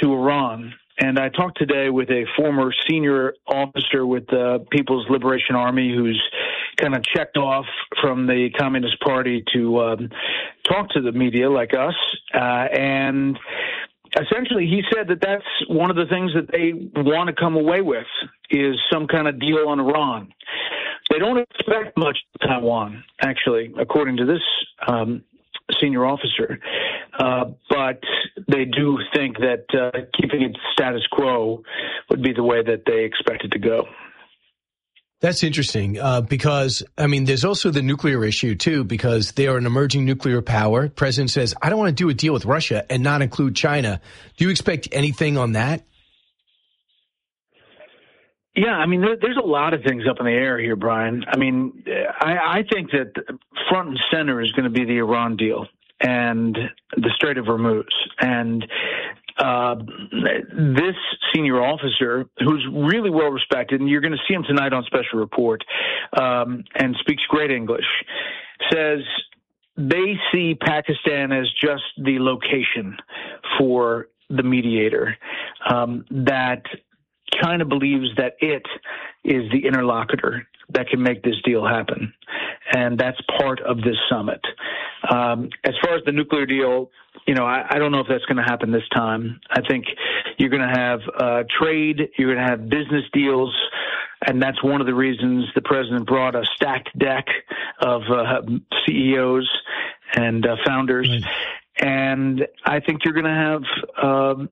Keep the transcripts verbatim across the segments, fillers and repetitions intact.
to Iran. And I talked today with a former senior officer with the People's Liberation Army who's kind of checked off from the Communist Party to um, talk to the media like us. Uh, and essentially he said that that's one of the things that they want to come away with is some kind of deal on Iran. They don't expect much of Taiwan, actually, according to this um senior officer, uh, but they do think that uh, keeping it status quo would be the way that they expect it to go. That's interesting uh, because, I mean, there's also the nuclear issue, too, because they are an emerging nuclear power. The president says, I don't want to do a deal with Russia and not include China. Do you expect anything on that? Yeah, I mean, there, there's a lot of things up in the air here, Brian. I mean, I, I think that front and center is going to be the Iran deal and the Strait of Hormuz. And uh, this senior officer, who's really well respected, and you're going to see him tonight on Special Report, um, and speaks great English, says they see Pakistan as just the location for the mediator, um, that China believes that it is the interlocutor that can make this deal happen, and that's part of this summit. Um, as far as the nuclear deal, you know, I, I don't know if that's going to happen this time. I think you're going to have uh, trade, you're going to have business deals, and that's one of the reasons the president brought a stacked deck of uh, C E Os and uh, founders. Right. And I think you're going to have um,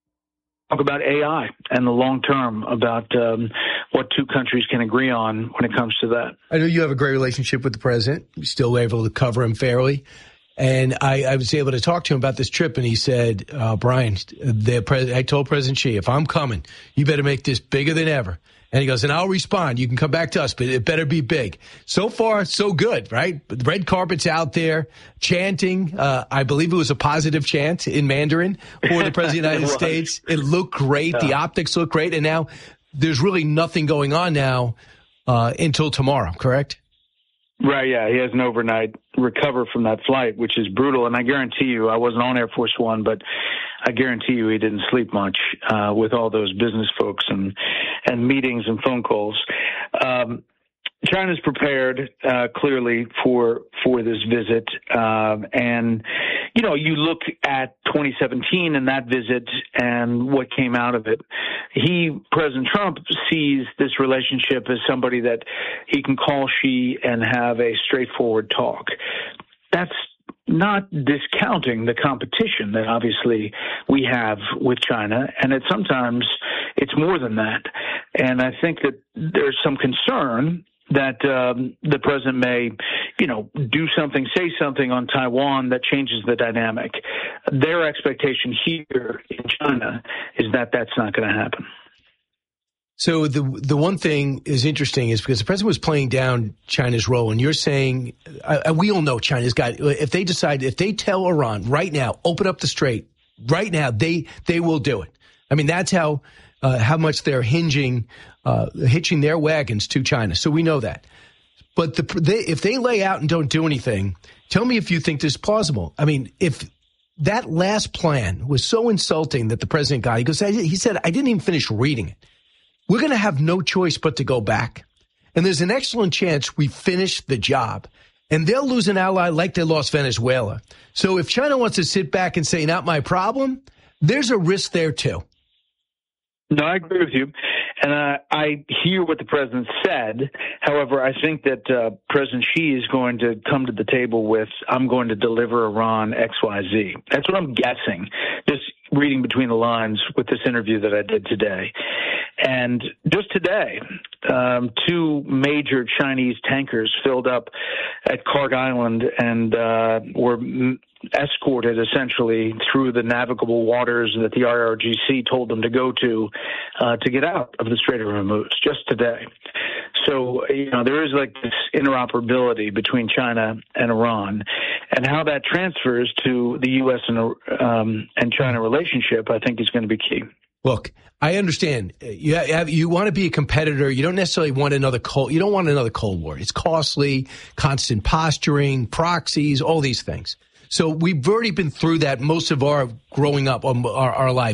talk about A I and the long term, about um, what two countries can agree on when it comes to that. I know you have a great relationship with the president. You're still able to cover him fairly. And I, I was able to talk to him about this trip, and he said, uh, Brian, the pres- I told President Xi, if I'm coming, you better make this bigger than ever. And he goes, and I'll respond. You can come back to us, but it better be big. So far, so good, right? The red carpet's out there, chanting. Uh, I believe it was a positive chant in Mandarin for the President of the United States. It looked great. Yeah. The optics look great. And now there's really nothing going on now uh, until tomorrow, correct? Right, yeah. He has an overnight recover from that flight, which is brutal. And I guarantee you, I wasn't on Air Force One, but I guarantee you he didn't sleep much uh, with all those business folks and, and meetings and phone calls. Um, China's prepared uh, clearly for for this visit, um, and you know, you look at twenty seventeen and that visit and what came out of it. He, President Trump, sees this relationship as somebody that he can call Xi and have a straightforward talk. That's not discounting the competition that obviously we have with China, and it sometimes it's more than that. And I think that there's some concern that um, the president may, you know, do something, say something on Taiwan that changes the dynamic. Their expectation here in China is that that's not going to happen. So the the one thing is interesting is because the president was playing down China's role, and you're saying, uh, we all know China's got, if they decide, if they tell Iran right now, open up the strait, right now, they they will do it. I mean, that's how uh, how much they're hinging, uh, hitching their wagons to China. So we know that. But the, they, if they lay out and don't do anything, tell me if you think this is plausible. I mean, if that last plan was so insulting that the president got, he goes, he said, I didn't even finish reading it. We're going to have no choice but to go back. And there's an excellent chance we finish the job. And they'll lose an ally like they lost Venezuela. So if China wants to sit back and say, not my problem, there's a risk there too. No, I agree with you. And uh, I hear what the president said. However, I think that uh, President Xi is going to come to the table with, I'm going to deliver Iran X Y Z. That's what I'm guessing, just reading between the lines with this interview that I did today. And just today, um, two major Chinese tankers filled up at Kharg Island and uh, were m- escorted essentially through the navigable waters that the I R G C told them to go to uh, to get out of the Strait of Hormuz just today. So, you know, there is like this interoperability between China and Iran, and how that transfers to the U S and um, and China relationship, I think, is going to be key. Look, I understand. You have, you want to be a competitor. You don't necessarily want another cold. You don't want another Cold War. It's costly, constant posturing, proxies, all these things. So we've already been through that most of our growing up, our, our life.